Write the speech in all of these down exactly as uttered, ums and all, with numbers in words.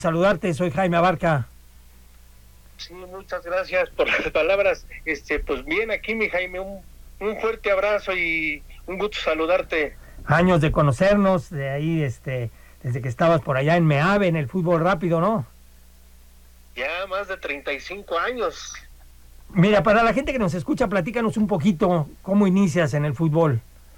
Saludarte, soy Jaime Abarca. Sí, muchas gracias por las palabras. Este, pues bien, aquí mi Jaime, un, un fuerte abrazo y un gusto saludarte. Años de conocernos, de ahí, este, desde que estabas por allá en Meave, en el fútbol rápido, ¿no? Ya más de treinta y cinco años. Mira, para la gente que nos escucha, platícanos un poquito cómo inicias en el fútbol.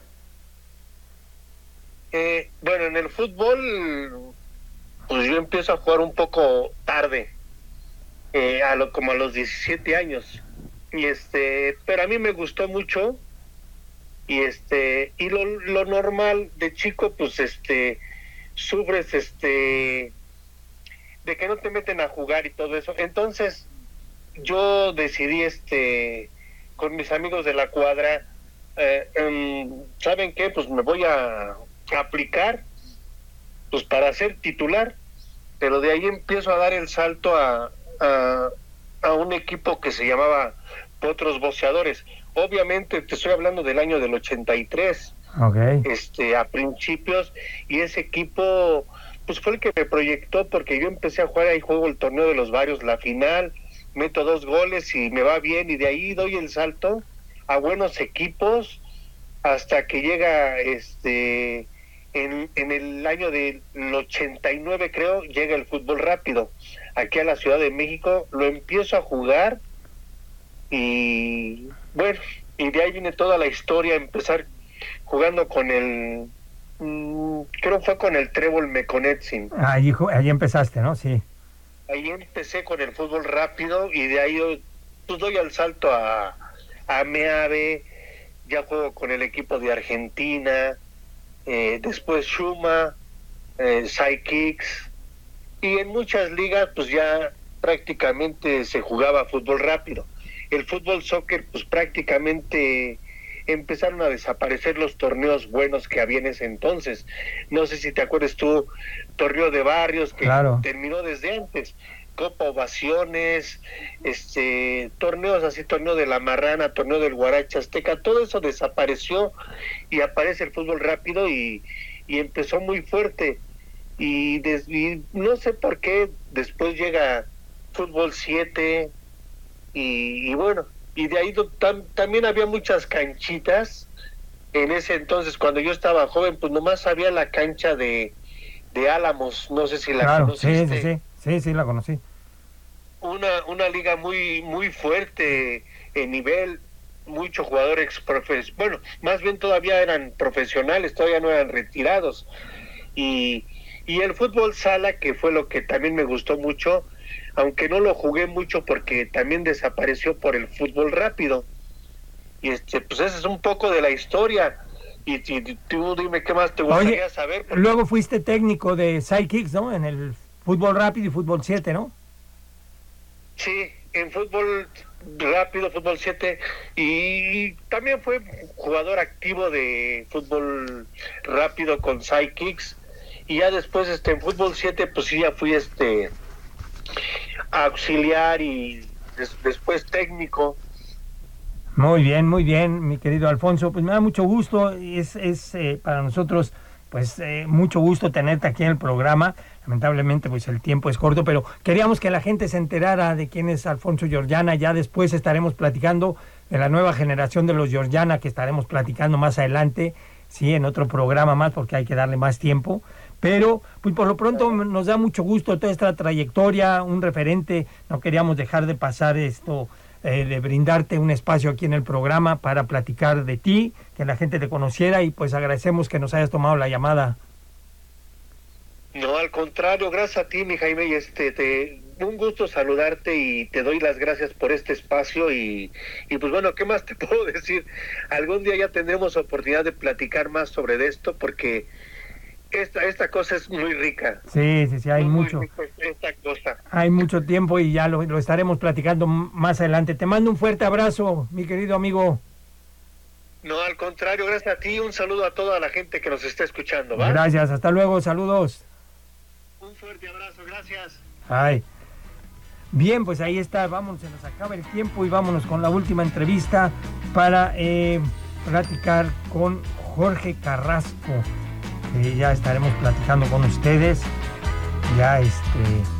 Eh, bueno, en el fútbol, pues yo empiezo a jugar un poco tarde, eh, a lo, como a los diecisiete años. Y este, pero a mí me gustó mucho. Y este, y lo, lo normal de chico, pues este, sufres este, de que no te meten a jugar y todo eso. Entonces, yo decidí este, con mis amigos de la cuadra, eh, um, ¿saben qué? Pues me voy a aplicar, pues para ser titular, pero de ahí empiezo a dar el salto a, a, a un equipo que se llamaba Potros Boceadores. Obviamente te estoy hablando del año del ochenta y tres, Okay. este, a principios, y ese equipo pues fue el que me proyectó, porque yo empecé a jugar ahí, juego el torneo de los barrios, la final, meto dos goles y me va bien, y de ahí doy el salto a buenos equipos hasta que llega este en, en el año del ochenta y nueve, creo, llega el fútbol rápido aquí a la Ciudad de México. Lo empiezo a jugar y bueno, y de ahí viene toda la historia. Empezar jugando con el mmm, creo fue con el Trébol Meconetzin. Ahí, ahí empezaste, ¿no? Sí. Ahí empecé con el fútbol rápido y de ahí yo, pues doy al salto a, a Meave. Ya juego con el equipo de Argentina, eh, después Shuma, eh, Sidekicks, y en muchas ligas pues ya prácticamente se jugaba fútbol rápido. El fútbol soccer pues prácticamente empezaron a desaparecer los torneos buenos que había en ese entonces. No sé si te acuerdas tú, torneo de barrios que Claro. terminó desde antes, Copa Ovaciones, este, torneos así, torneo de la Marrana, torneo del Guaracha Azteca, todo eso desapareció y aparece el fútbol rápido y, y empezó muy fuerte. Y, des, y no sé por qué después llega fútbol siete y, y bueno, y de ahí tam, también había muchas canchitas. En ese entonces, cuando yo estaba joven, pues nomás había la cancha de, de Álamos, no sé si la Claro, conociste. sí, sí, sí, sí, sí, la conocí. Una, una liga muy, muy fuerte en nivel, muchos jugadores profesionales, bueno, más bien todavía eran profesionales, todavía no eran retirados. Y, y el fútbol sala, que fue lo que también me gustó mucho, aunque no lo jugué mucho porque también desapareció por el fútbol rápido. Y este, pues ese es un poco de la historia. Y, y tú dime qué más te gustaría Oye, saber. Porque... luego fuiste técnico de Sidekicks, ¿no? En el fútbol rápido y fútbol siete, ¿no? Sí, en fútbol rápido, fútbol siete, y también fue jugador activo de fútbol rápido con Sidekicks, y ya después este en fútbol siete pues sí ya fui este auxiliar y des, después técnico. Muy bien, muy bien, mi querido Alfonso. Pues me da mucho gusto, es, es eh, para nosotros pues eh, mucho gusto tenerte aquí en el programa. Lamentablemente pues el tiempo es corto, pero queríamos que la gente se enterara de quién es Alfonso Giorgiana. Ya después estaremos platicando de la nueva generación de los Giorgiana, que estaremos platicando más adelante, sí, en otro programa más, porque hay que darle más tiempo. Pero pues por lo pronto nos da mucho gusto toda esta trayectoria, un referente. No queríamos dejar de pasar esto, eh, de brindarte un espacio aquí en el programa para platicar de ti, que la gente te conociera, y pues agradecemos que nos hayas tomado la llamada. No, al contrario, gracias a ti, mi Jaime, y este, te, un gusto saludarte y te doy las gracias por este espacio y, y pues bueno, ¿qué más te puedo decir? Algún día ya tendremos oportunidad de platicar más sobre esto, porque esta, esta cosa es muy rica. Sí, sí, sí, hay muy, mucho. Muy rica esta cosa. Hay mucho tiempo y ya lo, lo estaremos platicando más adelante. Te mando un fuerte abrazo, mi querido amigo. No, al contrario, gracias a ti, un saludo a toda la gente que nos está escuchando, ¿va? Gracias, hasta luego, saludos. Un fuerte abrazo, gracias. Ay. Bien, pues ahí está, vamos, se nos acaba el tiempo y vámonos con la última entrevista para eh, platicar con Jorge Carrasco, que ya estaremos platicando con ustedes, ya este...